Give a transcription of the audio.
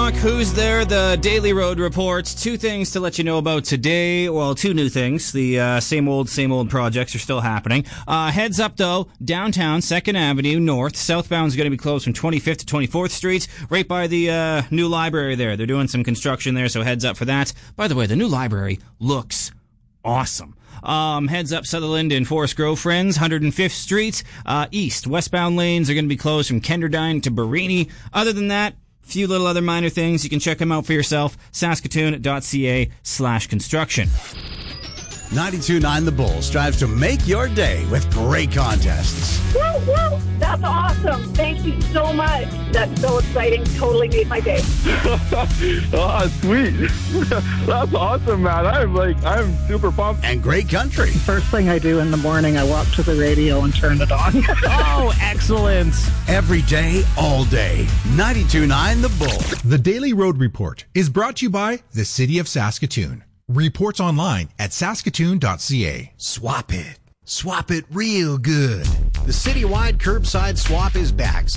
Talk, Who's There, the Daily Road Report. Two things to let you know about today. Well, two new things. The same old projects are still happening. Heads up, though, downtown, 2nd Avenue North. Southbound is going to be closed from 25th to 24th Street, right by the new library there. They're doing some construction there, so heads up for that. By the way, the new library looks awesome. Heads up, Sutherland and Forest Grove Friends, 105th Street. East, westbound lanes are going to be closed from Kenderdine to Barini. Other than that, few little other minor things. You can check them out for yourself. Saskatoon.ca/construction. 92.9 The Bull strives to make your day with great contests. Woo, woo! That's awesome. Thank you so much. That's so exciting. Totally made my day. Oh, sweet. That's awesome, man. I'm super pumped. And great country. First thing I do in the morning, I walk to the radio and turn it on. Oh, excellent. Every day, all day. 92.9 The Bull. The Daily Road Report is brought to you by the City of Saskatoon. Reports online at saskatoon.ca. Swap it. Swap it real good. The citywide curbside swap is back.